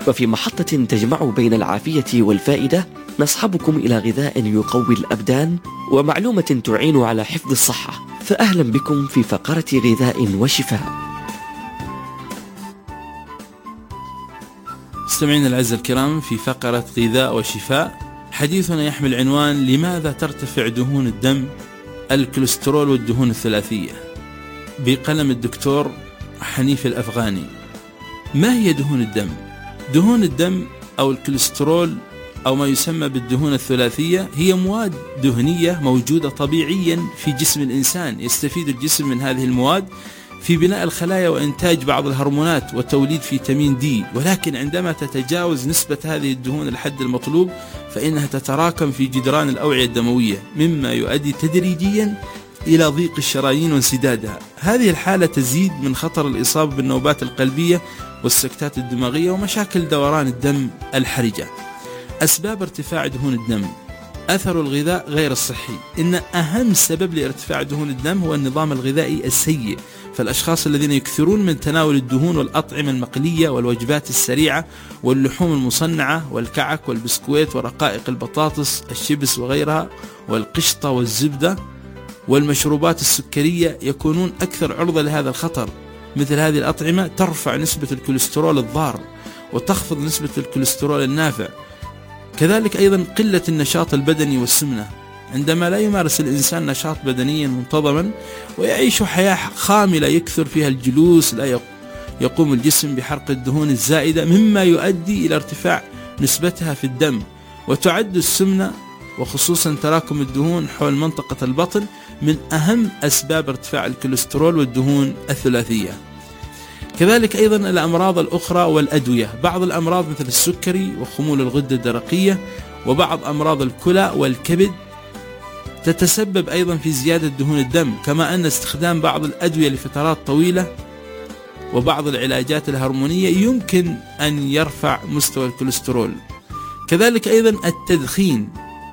وفي محطة تجمع بين العافية والفائدة نصحبكم إلى غذاء يقوي الأبدان ومعلومة تعين على حفظ الصحة. فأهلا بكم في فقرة غذاء وشفاء. مستمعينا الأعزاء الكرام، في فقرة غذاء وشفاء حديثنا يحمل عنوان: لماذا ترتفع دهون الدم، الكوليسترول والدهون الثلاثية، بقلم الدكتور حنيف الأفغاني. ما هي دهون الدم؟ دهون الدم أو الكوليسترول أو ما يسمى بالدهون الثلاثية هي مواد دهنية موجودة طبيعيا في جسم الإنسان. يستفيد الجسم من هذه المواد في بناء الخلايا وإنتاج بعض الهرمونات وتوليد فيتامين دي، ولكن عندما تتجاوز نسبة هذه الدهون الحد المطلوب فإنها تتراكم في جدران الأوعية الدموية، مما يؤدي تدريجيا إلى ضيق الشرايين وانسدادها. هذه الحالة تزيد من خطر الإصابة بالنوبات القلبية والسكتات الدماغية ومشاكل دوران الدم الحرجة. أسباب ارتفاع دهون الدم: أثر الغذاء غير الصحي. إن أهم سبب لارتفاع دهون الدم هو النظام الغذائي السيء. فالأشخاص الذين يكثرون من تناول الدهون والأطعمة المقلية والوجبات السريعة واللحوم المصنعة والكعك والبسكويت ورقائق البطاطس الشيبس وغيرها والقشطة والزبدة والمشروبات السكرية يكونون أكثر عرضة لهذا الخطر. مثل هذه الأطعمة ترفع نسبة الكوليسترول الضار وتخفض نسبة الكوليسترول النافع. كذلك أيضا قلة النشاط البدني والسمنة. عندما لا يمارس الإنسان نشاط بدنيا منتظما ويعيش حياة خاملة يكثر فيها الجلوس، لا يقوم الجسم بحرق الدهون الزائدة، مما يؤدي إلى ارتفاع نسبتها في الدم. وتعد السمنة وخصوصا تراكم الدهون حول منطقة البطن من أهم أسباب ارتفاع الكوليسترول والدهون الثلاثية. كذلك أيضا الأمراض الأخرى والأدوية. بعض الأمراض مثل السكري وخمول الغدة الدرقية وبعض أمراض الكلى والكبد تتسبب أيضا في زيادة دهون الدم، كما أن استخدام بعض الأدوية لفترات طويلة وبعض العلاجات الهرمونية يمكن أن يرفع مستوى الكوليسترول. كذلك أيضا التدخين،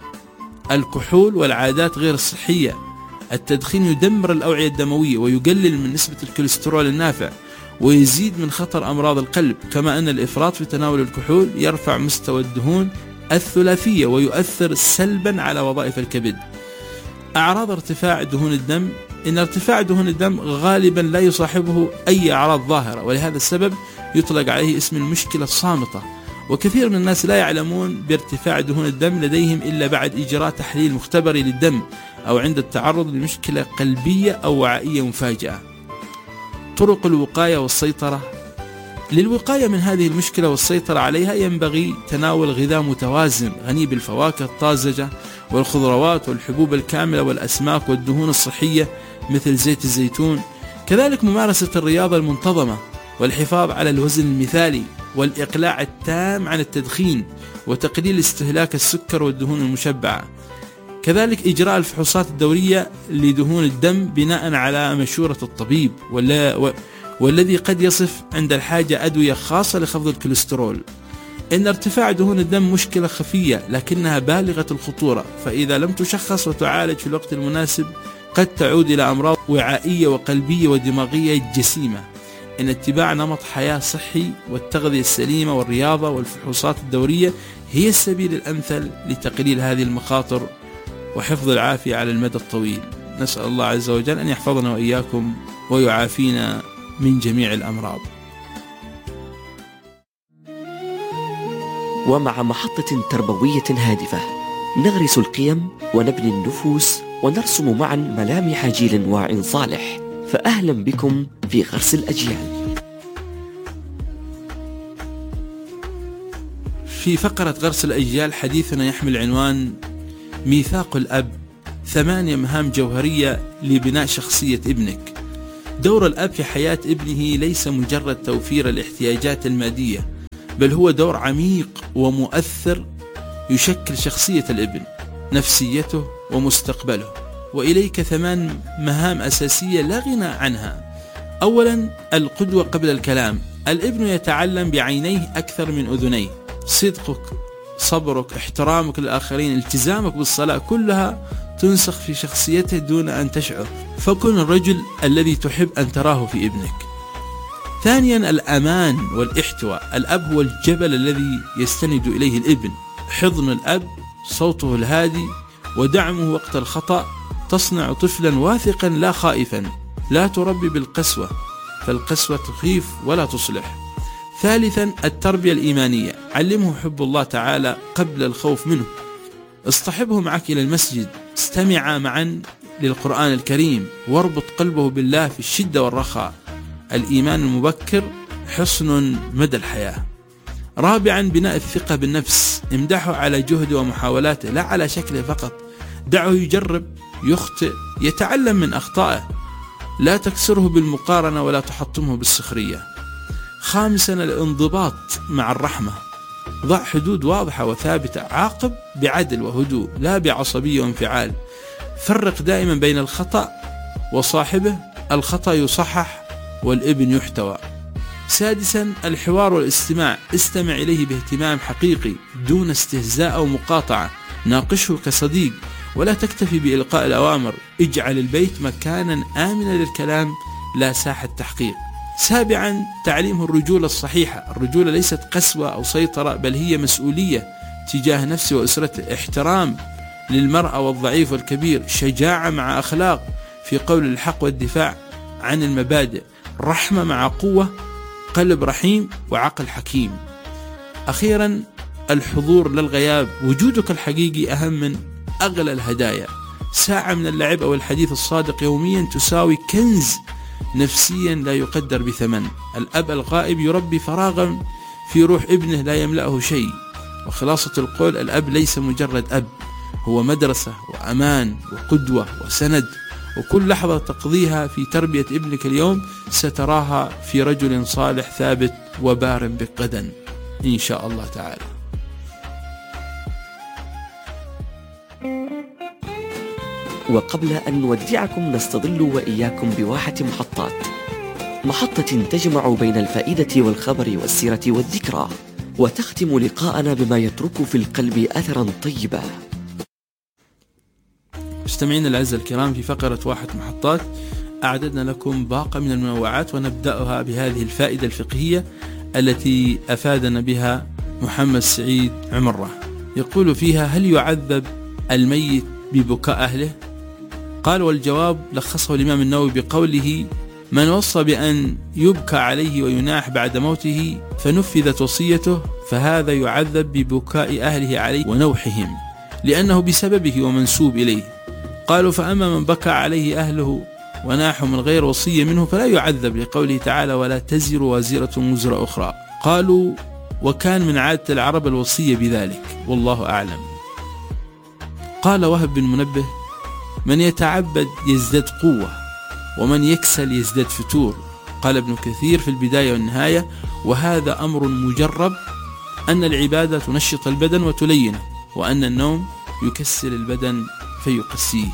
الكحول والعادات غير الصحية. التدخين يدمر الأوعية الدموية ويقلل من نسبة الكوليسترول النافع ويزيد من خطر أمراض القلب، كما أن الإفراط في تناول الكحول يرفع مستوى الدهون الثلاثية ويؤثر سلبا على وظائف الكبد. أعراض ارتفاع دهون الدم: إن ارتفاع دهون الدم غالبا لا يصاحبه أي أعراض ظاهرة، ولهذا السبب يطلق عليه اسم المشكلة الصامتة. وكثير من الناس لا يعلمون بارتفاع دهون الدم لديهم إلا بعد إجراء تحليل مختبري للدم أو عند التعرض لمشكلة قلبية أو وعائية مفاجئة. طرق الوقاية والسيطرة: للوقاية من هذه المشكلة والسيطرة عليها ينبغي تناول غذاء متوازن غني بالفواكه الطازجة والخضروات والحبوب الكاملة والأسماك والدهون الصحية مثل زيت الزيتون. كذلك ممارسة الرياضة المنتظمة والحفاظ على الوزن المثالي والإقلاع التام عن التدخين وتقليل استهلاك السكر والدهون المشبعة. كذلك إجراء الفحوصات الدورية لدهون الدم بناء على مشورة الطبيب والذي قد يصف عند الحاجة أدوية خاصة لخفض الكوليسترول. إن ارتفاع دهون الدم مشكلة خفية لكنها بالغة الخطورة، فإذا لم تشخص وتعالج في الوقت المناسب قد تعود إلى أمراض وعائية وقلبية ودماغية جسيمة. إن اتباع نمط حياة صحي والتغذية السليمة والرياضة والفحوصات الدورية هي السبيل الأمثل لتقليل هذه المخاطر وحفظ العافية على المدى الطويل. نسأل الله عز وجل أن يحفظنا وإياكم ويعافينا من جميع الأمراض. ومع محطة تربوية هادفة نغرس القيم ونبني النفوس ونرسم معا ملامح جيل واع صالح. فأهلا بكم في غرس الأجيال. في فقرة غرس الأجيال حديثنا يحمل عنوان: ميثاق الأب، 8 مهام جوهرية لبناء شخصية ابنك. دور الأب في حياة ابنه ليس مجرد توفير الاحتياجات المادية، بل هو دور عميق ومؤثر يشكل شخصية الابن، نفسيته ومستقبله. وإليك 8 مهام أساسية لا غنى عنها. أولا، القدوة قبل الكلام. الابن يتعلم بعينيه أكثر من أذنيه. صدقك، صبرك، احترامك للآخرين، التزامك بالصلاة، كلها تنسخ في شخصيته دون أن تشعر. فكن الرجل الذي تحب أن تراه في ابنك. ثانيا الأمان والاحتواء. الأب هو الجبل الذي يستند إليه الابن. حضن الأب، صوته الهادي ودعمه وقت الخطأ تصنع طفلا واثقا لا خائفا. لا تربي بالقسوة، فالقسوة تخيف ولا تصلح. ثالثا التربية الإيمانية. علمه حب الله تعالى قبل الخوف منه. اصطحبه معك إلى المسجد، استمعا معا للقرآن الكريم، واربط قلبه بالله في الشدة والرخاء. الإيمان المبكر حصن مدى الحياة. رابعا بناء الثقة بالنفس. امدحه على جهده ومحاولاته لا على شكله فقط. دعه يجرب، يخطئ، يتعلم من أخطائه. لا تكسره بالمقارنة ولا تحطمه بالسخرية. خامسا الانضباط مع الرحمة. ضع حدود واضحة وثابتة. عاقب بعدل وهدوء لا بعصبية وانفعال. فرق دائما بين الخطأ وصاحبه. الخطأ يصحح والابن يحتوى. سادسا الحوار والاستماع. استمع إليه باهتمام حقيقي دون استهزاء أو مقاطعة. ناقشه كصديق ولا تكتفي بإلقاء الأوامر. اجعل البيت مكانا آمنا للكلام لا ساحة تحقيق. سابعا تعليمه الرجولة الصحيحة. الرجولة ليست قسوة أو سيطرة، بل هي مسؤولية تجاه نفسه وأسرته. احترام للمرأة والضعيف والكبير. شجاعة مع أخلاق في قول الحق والدفاع عن المبادئ. رحمة مع قوة. قلب رحيم وعقل حكيم. أخيرا الحضور للغياب. وجودك الحقيقي أهم من أغلى الهدايا. ساعة من اللعب أو الحديث الصادق يوميا تساوي كنز نفسيا لا يقدر بثمن. الأب الغائب يربي فراغا في روح ابنه لا يملأه شيء. وخلاصة القول الأب ليس مجرد أب، هو مدرسة وأمان وقدوة وسند. وكل لحظة تقضيها في تربية ابنك اليوم ستراها في رجل صالح ثابت وبار بك غدا إن شاء الله تعالى. وقبل أن نودعكم نستظل وإياكم بواحة محطة تجمع بين الفائدة والخبر والسيرة والذكرى، وتختم لقاءنا بما يترك في القلب أثرا طيبا. مستمعين الأعزاء الكرام، في فقرة واحة محطات أعددنا لكم باقة من المنوعات، ونبدأها بهذه الفائدة الفقهية التي أفادنا بها محمد سعيد عمرة. يقول فيها: هل يعذب الميت ببكاء أهله؟ قال: والجواب لخصه الإمام النووي بقوله: من وصى بأن يبكى عليه ويناح بعد موته فنفذت وصيته فهذا يعذب ببكاء أهله عليه ونوحهم، لأنه بسببه ومنسوب إليه. قالوا: فأما من بكى عليه أهله وناحوا من غير وصية منه فلا يعذب، لقوله تعالى: ولا تزر وازرة وزر أخرى. قالوا: وكان من عادة العرب الوصية بذلك، والله أعلم. قال وهب بن منبه: من يتعبد يزداد قوة، ومن يكسل يزداد فتور. قال ابن كثير في البداية والنهاية: وهذا أمر مجرب، أن العبادة تنشط البدن وتلينه، وأن النوم يكسل البدن فيقسيه.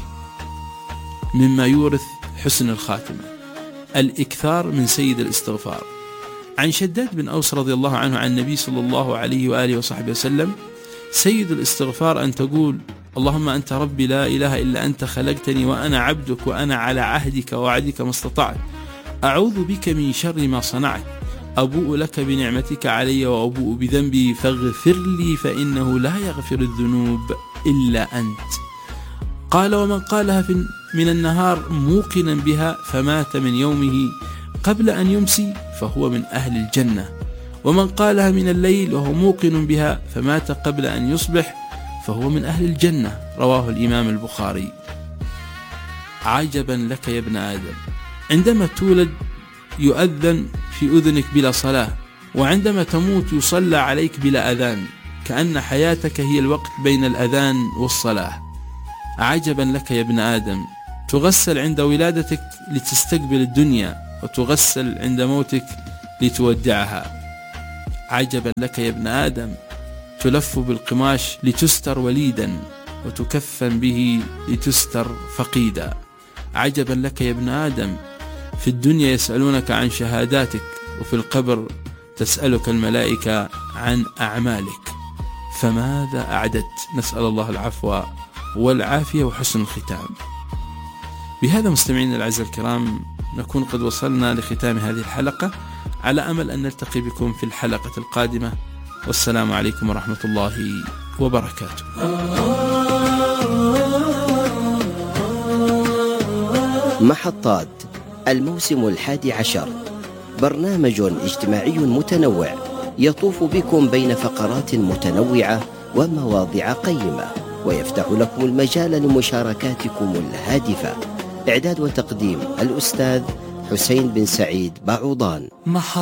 مما يورث حسن الخاتمة الإكثار من سيد الاستغفار. عن شداد بن أوس رضي الله عنه عن النبي صلى الله عليه وآله وصحبه وسلم: سيد الاستغفار أن تقول: اللهم أنت ربي لا إله إلا أنت خلقتني وأنا عبدك وأنا على عهدك ووعدك ما استطعت، أعوذ بك من شر ما صنعت، أبوء لك بنعمتك علي وأبوء بذنبي فاغفر لي فإنه لا يغفر الذنوب إلا أنت. قال: ومن قالها من النهار موقنا بها فمات من يومه قبل أن يمسي فهو من أهل الجنة، ومن قالها من الليل وهو موقن بها فمات قبل أن يصبح فهو من أهل الجنة. رواه الإمام البخاري. عجبا لك يا ابن آدم، عندما تولد يؤذن في أذنك بلا صلاة، وعندما تموت يصلى عليك بلا أذان، كأن حياتك هي الوقت بين الأذان والصلاة. عجبا لك يا ابن آدم، تغسل عند ولادتك لتستقبل الدنيا، وتغسل عند موتك لتودعها. عجبا لك يا ابن آدم، تلف بالقماش لتستر وليدا، وتكفن به لتستر فقيدا. عجبا لك يا ابن آدم، في الدنيا يسألونك عن شهاداتك، وفي القبر تسألك الملائكة عن أعمالك، فماذا أعددت؟ نسأل الله العفو والعافية وحسن الختام. بهذا مستمعين الأعزاء الكرام نكون قد وصلنا لختام هذه الحلقة. على أمل أن نلتقي بكم في الحلقة القادمة، والسلام عليكم ورحمة الله وبركاته. محطات الموسم 11، برنامج اجتماعي متنوع يطوف بكم بين فقرات متنوعة ومواضيع قيمة، ويفتح لكم المجال لمشاركاتكم الهادفة. إعداد وتقديم الأستاذ حسين بن سعيد بعوضان.